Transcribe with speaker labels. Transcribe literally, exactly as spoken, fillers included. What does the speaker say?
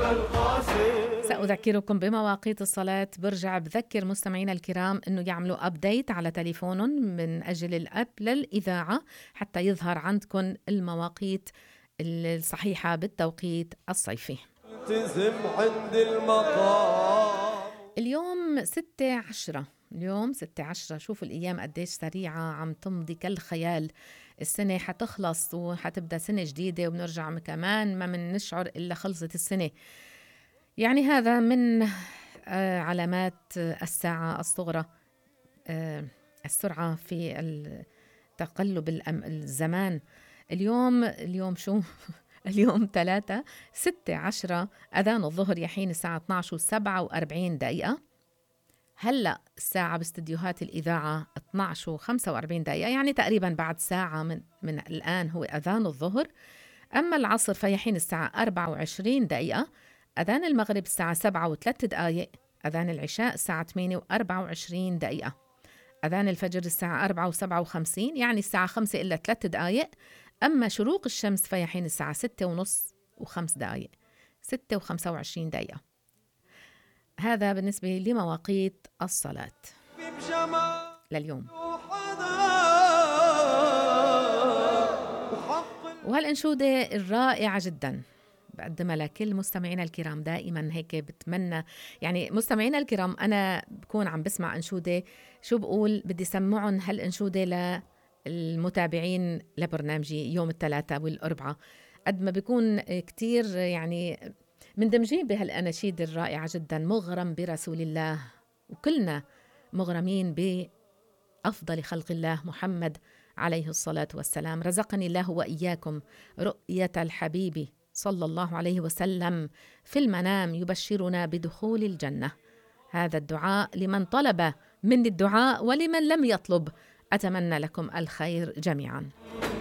Speaker 1: سأذكركم بمواقيت الصلاة. برجع بذكر مستمعينا الكرام أنه يعملوا أبديت على تليفونهم من أجل الأب للإذاعة حتى يظهر عندكم المواقيت الصحيحة بالتوقيت الصيفي.
Speaker 2: عند المقام
Speaker 1: اليوم ستة عشرة اليوم ستة عشرة. شوفوا الأيام قديش سريعة عم تمضي كالخيال. السنة حتخلص وحتبدأ سنة جديدة وبنرجع كمان ما من نشعر إلا خلصت السنة. يعني هذا من آه علامات الساعة الصغرى، آه السرعة في تقلب الزمان. اليوم اليوم شو اليوم ثلاثة ستة عشرة. أذان الظهر يحين الساعة اثنعش وسبعة وأربعين دقيقة. هلأ الساعة باستديوهات الإذاعة اثنعش وخمسة وأربعين دقيقة، يعني تقريبا بعد ساعة من, من الآن هو أذان الظهر. أما العصر فيحين الساعة أربعة وعشرين دقيقة. أذان المغرب الساعة سبعة وثلاث دقائق. أذان العشاء الساعة ثمانية وأربعة وعشرين دقيقة. أذان الفجر الساعة أربعة وسبعة وخمسين، يعني الساعة خمسة إلا ثلاث دقائق. أما شروق الشمس فيحين الساعة ستة ونص وخمس دقائق، ستة وخمسة وعشرين دقيقة. هذا بالنسبة لمواقيت الصلاة لليوم. وهالأنشودة الرائعة جدا بقدمها لكل مستمعينا الكرام. دائما هيك بتمنى، يعني مستمعينا الكرام أنا بكون عم بسمع أنشودة شو بقول بدي سمعهم هالأنشودة للمتابعين لبرنامجي يوم الثلاثاء والأربعاء. قد ما بيكون كتير يعني مندمجين بهالأناشيد الرائعة جدا. مغرم برسول الله، وكلنا مغرمين بأفضل خلق الله محمد عليه الصلاة والسلام. رزقني الله وإياكم رؤية الحبيب صلى الله عليه وسلم في المنام يبشرنا بدخول الجنة. هذا الدعاء لمن طلب مني الدعاء ولمن لم يطلب. أتمنى لكم الخير جميعا.